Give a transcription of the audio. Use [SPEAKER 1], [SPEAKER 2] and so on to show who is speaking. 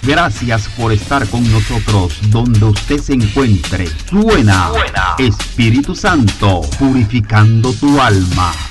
[SPEAKER 1] Gracias por estar con nosotros donde usted se encuentre. Suena Espíritu Santo, purificando tu alma.